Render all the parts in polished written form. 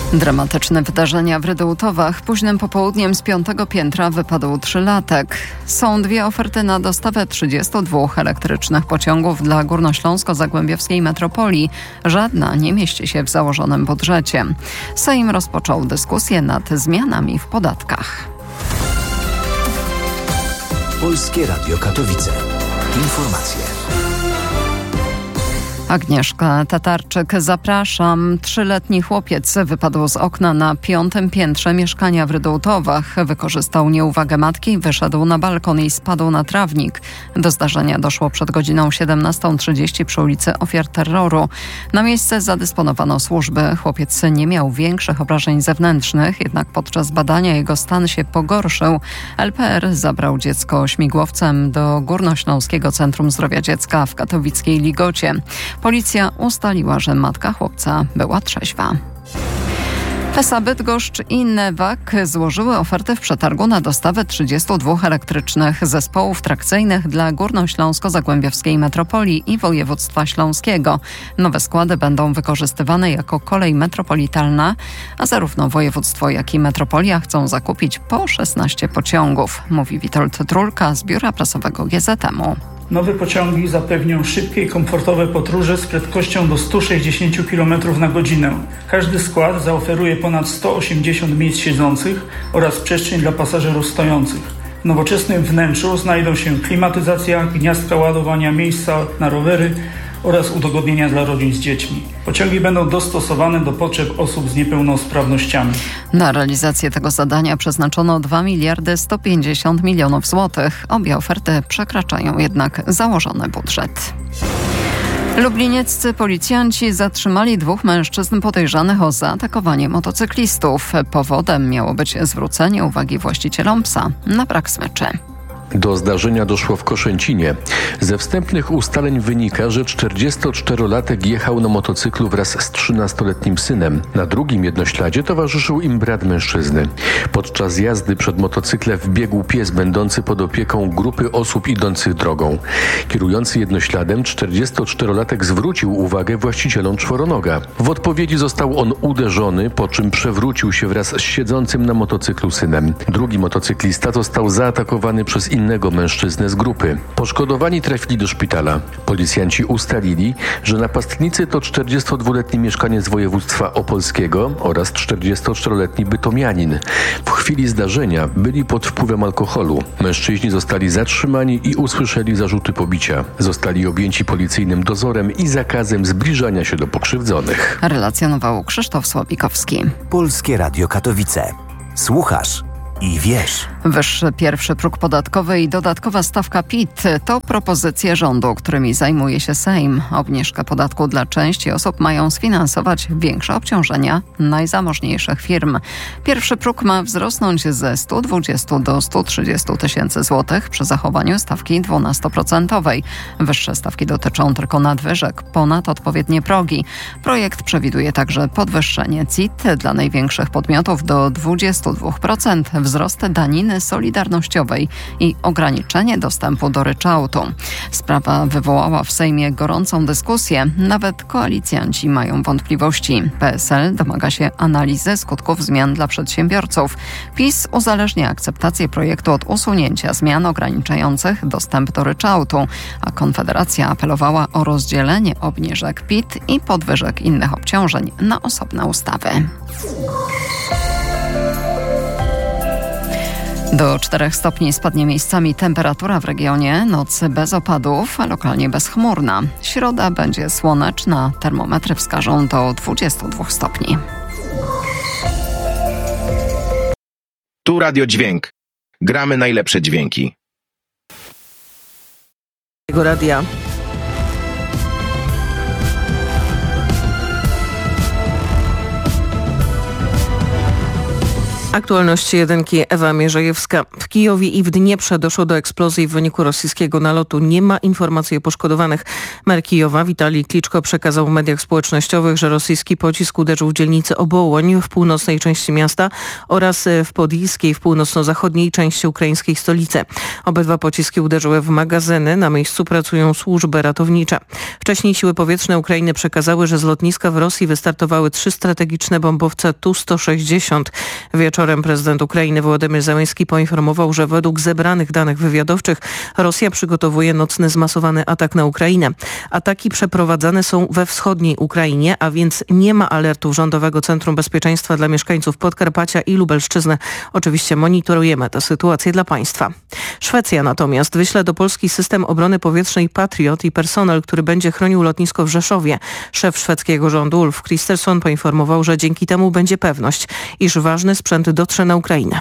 Dramatyczne wydarzenia w Rydułtowach. Późnym popołudniem z 5. piętra wypadł 3-latek. Są dwie oferty na dostawę 32 elektrycznych pociągów dla górnośląsko-zagłębiowskiej metropolii. Żadna nie mieści się w założonym budżecie. Sejm rozpoczął dyskusję nad zmianami w podatkach. Polskie Radio Katowice. Informacje. Agnieszka Tatarczyk, zapraszam. 3-letni chłopiec wypadł z okna na 5. piętrze mieszkania w Rydułtowach. Wykorzystał nieuwagę matki, wyszedł na balkon i spadł na trawnik. Do zdarzenia doszło przed godziną 17:30 przy ulicy Ofiar Terroru. Na miejsce zadysponowano służby. Chłopiec nie miał większych obrażeń zewnętrznych, jednak podczas badania jego stan się pogorszył. LPR zabrał dziecko śmigłowcem do Górnośląskiego Centrum Zdrowia Dziecka w katowickiej Ligocie. Policja ustaliła, że matka chłopca była trzeźwa. PESA Bydgoszcz i Newag złożyły ofertę w przetargu na dostawę 32 elektrycznych zespołów trakcyjnych dla Górnośląsko-Zagłębiowskiej Metropolii i Województwa Śląskiego. Nowe składy będą wykorzystywane jako kolej metropolitalna, a zarówno województwo, jak i metropolia chcą zakupić po 16 pociągów, mówi Witold Trulka z biura prasowego GZM-u. Nowe pociągi zapewnią szybkie i komfortowe podróże z prędkością do 160 km na godzinę. Każdy skład zaoferuje ponad 180 miejsc siedzących oraz przestrzeń dla pasażerów stojących. W nowoczesnym wnętrzu znajdą się klimatyzacja, gniazdka ładowania, miejsca na rowery oraz udogodnienia dla rodzin z dziećmi. Pociągi będą dostosowane do potrzeb osób z niepełnosprawnościami. Na realizację tego zadania przeznaczono 2 150 milionów złotych. Obie oferty przekraczają jednak założony budżet. Lublinieccy policjanci zatrzymali 2 mężczyzn podejrzanych o zaatakowanie motocyklistów. Powodem miało być zwrócenie uwagi właścicielom psa na brak smyczy. Do zdarzenia doszło w Koszęcinie. Ze wstępnych ustaleń wynika, że 44-latek jechał na motocyklu wraz z 13-letnim synem. Na drugim jednośladzie towarzyszył im brat mężczyzny. Podczas jazdy przed motocyklem wbiegł pies będący pod opieką grupy osób idących drogą. Kierujący jednośladem 44-latek zwrócił uwagę właścicielom czworonoga. W odpowiedzi został on uderzony, po czym przewrócił się wraz z siedzącym na motocyklu synem. Drugi motocyklista został zaatakowany przez innego mężczyznę z grupy. Poszkodowani trafili do szpitala. Policjanci ustalili, że napastnicy to 42-letni mieszkaniec województwa opolskiego oraz 44-letni bytomianin. W chwili zdarzenia byli pod wpływem alkoholu. Mężczyźni zostali zatrzymani i usłyszeli zarzuty pobicia. Zostali objęci policyjnym dozorem i zakazem zbliżania się do pokrzywdzonych. Relacjonował Krzysztof Słowikowski. Polskie Radio Katowice. Słuchasz i wiesz. Wyższy pierwszy próg podatkowy i dodatkowa stawka PIT to propozycje rządu, którymi zajmuje się Sejm. Obniżkę podatku dla części osób mają sfinansować większe obciążenia najzamożniejszych firm. Pierwszy próg ma wzrosnąć ze 120 do 130 tysięcy złotych przy zachowaniu stawki 12%. Wyższe stawki dotyczą tylko nadwyżek ponad odpowiednie progi. Projekt przewiduje także podwyższenie CIT dla największych podmiotów do 22%, wzrost daniny solidarnościowej i ograniczenie dostępu do ryczałtu. Sprawa wywołała w Sejmie gorącą dyskusję. Nawet koalicjanci mają wątpliwości. PSL domaga się analizy skutków zmian dla przedsiębiorców. PiS uzależnia akceptację projektu od usunięcia zmian ograniczających dostęp do ryczałtu, a Konfederacja apelowała o rozdzielenie obniżek PIT i podwyżek innych obciążeń na osobne ustawy. Do 4 stopni spadnie miejscami temperatura w regionie, noc bez opadów, a lokalnie bezchmurna. Środa będzie słoneczna, termometry wskażą do 22 stopni. Tu Radio Dźwięk. Gramy najlepsze dźwięki. Radia. Aktualności jedynki, Ewa Mierzejewska. W Kijowie i w Dnieprze doszło do eksplozji w wyniku rosyjskiego nalotu. Nie ma informacji o poszkodowanych. Mer Kijowa Witalij Kliczko przekazał w mediach społecznościowych, że rosyjski pocisk uderzył w dzielnicę Obołoń w północnej części miasta oraz w Podilskiej, w północno-zachodniej części ukraińskiej stolicy. Obydwa pociski uderzyły w magazyny. Na miejscu pracują służby ratownicze. Wcześniej siły powietrzne Ukrainy przekazały, że z lotniska w Rosji wystartowały 3 strategiczne bombowce Tu-160. Wieczorem prezydent Ukrainy Wołodymyr Zełenski poinformował, że według zebranych danych wywiadowczych Rosja przygotowuje nocny zmasowany atak na Ukrainę. Ataki przeprowadzane są we wschodniej Ukrainie, a więc nie ma alertów Rządowego Centrum Bezpieczeństwa dla mieszkańców Podkarpacia i Lubelszczyzny. Oczywiście monitorujemy tę sytuację dla państwa. Szwecja natomiast wyśle do Polski system obrony powietrznej Patriot i personel, który będzie chronił lotnisko w Rzeszowie. Szef szwedzkiego rządu Ulf Kristersson poinformował, że dzięki temu będzie pewność, iż ważny sprzęt dotrze na Ukrainę.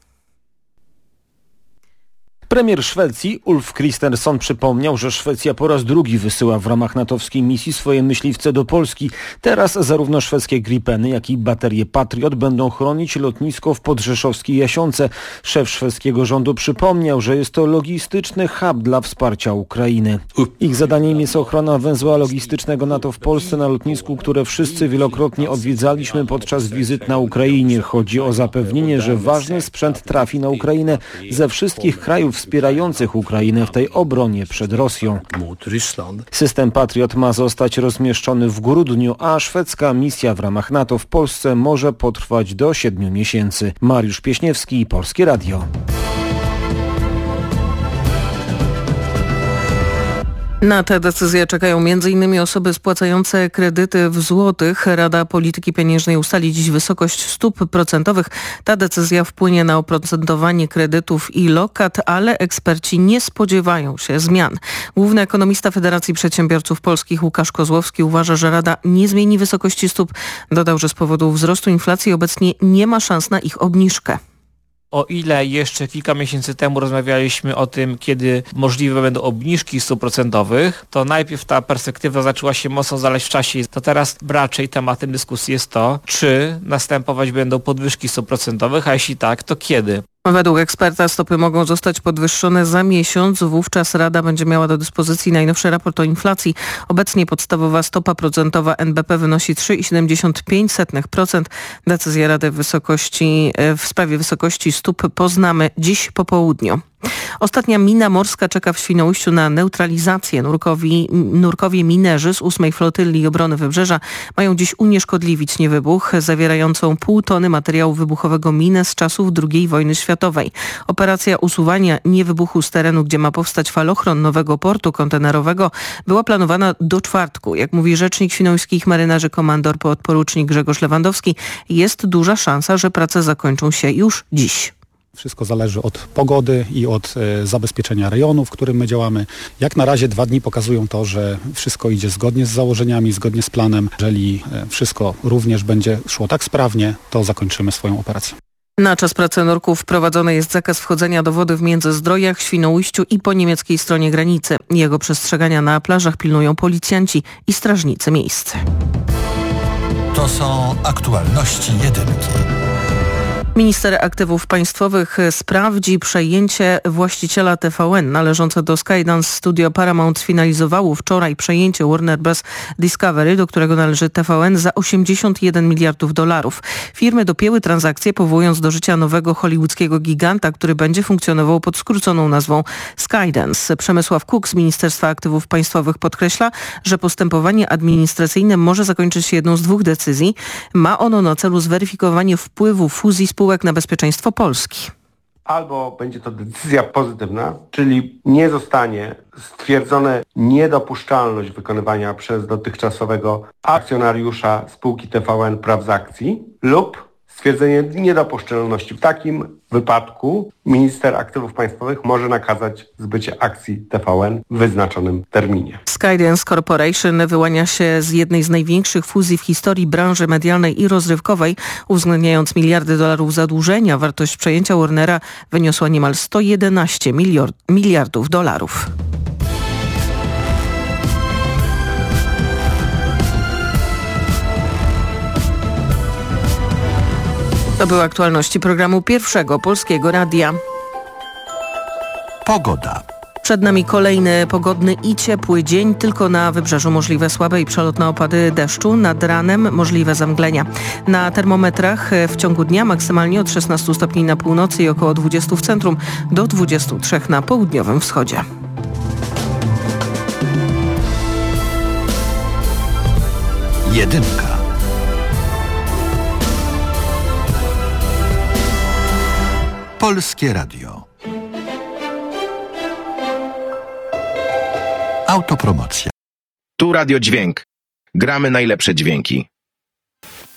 Premier Szwecji Ulf Kristersson przypomniał, że Szwecja po raz drugi wysyła w ramach natowskiej misji swoje myśliwce do Polski. Teraz zarówno szwedzkie Gripeny, jak i baterie Patriot będą chronić lotnisko w podrzeszowskiej Jasionce. Szef szwedzkiego rządu przypomniał, że jest to logistyczny hub dla wsparcia Ukrainy. Ich zadaniem jest ochrona węzła logistycznego NATO w Polsce na lotnisku, które wszyscy wielokrotnie odwiedzaliśmy podczas wizyt na Ukrainie. Chodzi o zapewnienie, że ważny sprzęt trafi na Ukrainę ze wszystkich krajów wspierających Ukrainę w tej obronie przed Rosją. System Patriot ma zostać rozmieszczony w grudniu, a szwedzka misja w ramach NATO w Polsce może potrwać do 7 miesięcy. Mariusz Pieśniewski, Polskie Radio. Na tę decyzję czekają m.in. osoby spłacające kredyty w złotych. Rada Polityki Pieniężnej ustali dziś wysokość stóp procentowych. Ta decyzja wpłynie na oprocentowanie kredytów i lokat, ale eksperci nie spodziewają się zmian. Główny ekonomista Federacji Przedsiębiorców Polskich Łukasz Kozłowski uważa, że Rada nie zmieni wysokości stóp. Dodał, że z powodu wzrostu inflacji obecnie nie ma szans na ich obniżkę. O ile jeszcze kilka miesięcy temu rozmawialiśmy o tym, kiedy możliwe będą obniżki stóp procentowych, to najpierw ta perspektywa zaczęła się mocno zalać w czasie. To teraz raczej tematem dyskusji jest to, czy następować będą podwyżki stóp procentowych, a jeśli tak, to kiedy. Według eksperta stopy mogą zostać podwyższone za miesiąc. Wówczas Rada będzie miała do dyspozycji najnowszy raport o inflacji. Obecnie podstawowa stopa procentowa NBP wynosi 3,75%. Decyzję Rady w sprawie wysokości stóp poznamy dziś po południu. Ostatnia mina morska czeka w Świnoujściu na neutralizację. Nurkowie minerzy z 8. Flotylli Obrony Wybrzeża mają dziś unieszkodliwić niewybuch zawierającą 0,5 tony materiału wybuchowego minę z czasów II wojny światowej. Operacja usuwania niewybuchu z terenu, gdzie ma powstać falochron nowego portu kontenerowego, była planowana do czwartku. Jak mówi rzecznik świnoujskich marynarzy komandor podporucznik Grzegorz Lewandowski, jest duża szansa, że prace zakończą się już dziś. Wszystko zależy od pogody i od zabezpieczenia rejonu, w którym my działamy. Jak na razie 2 dni pokazują to, że wszystko idzie zgodnie z założeniami, zgodnie z planem. Jeżeli wszystko również będzie szło tak sprawnie, to zakończymy swoją operację. Na czas pracy nurków wprowadzony jest zakaz wchodzenia do wody w Międzyzdrojach, Świnoujściu i po niemieckiej stronie granicy. Jego przestrzegania na plażach pilnują policjanci i strażnicy miejscy. To są aktualności jedynki. Minister Aktywów Państwowych sprawdzi przejęcie właściciela TVN. Należące do Skydance Studio Paramount sfinalizowało wczoraj przejęcie Warner Bros. Discovery, do którego należy TVN, za $81 miliardów. Firmy dopięły transakcję, powołując do życia nowego hollywoodzkiego giganta, który będzie funkcjonował pod skróconą nazwą Skydance. Przemysław Kuk z Ministerstwa Aktywów Państwowych podkreśla, że postępowanie administracyjne może zakończyć się jedną z 2 decyzji. Ma ono na celu zweryfikowanie wpływu fuzji spółek na bezpieczeństwo Polski. Albo będzie to decyzja pozytywna, czyli nie zostanie stwierdzone niedopuszczalność wykonywania przez dotychczasowego akcjonariusza spółki TVN praw z akcji, lub stwierdzenie niedopuszczalności. W takim wypadku minister aktywów państwowych może nakazać zbycie akcji TVN w wyznaczonym terminie. Skydance Corporation wyłania się z jednej z największych fuzji w historii branży medialnej i rozrywkowej, uwzględniając miliardy dolarów zadłużenia. Wartość przejęcia Warnera wyniosła niemal $111 miliardów. To były aktualności programu Pierwszego Polskiego Radia. Pogoda. Przed nami kolejny pogodny i ciepły dzień, tylko na wybrzeżu możliwe słabe i przelotne opady deszczu, nad ranem możliwe zamglenia. Na termometrach w ciągu dnia maksymalnie od 16 stopni na północy i około 20 w centrum, do 23 na południowym wschodzie. Jedynka. Polskie Radio. Autopromocja. Tu Radio Dźwięk. Gramy najlepsze dźwięki.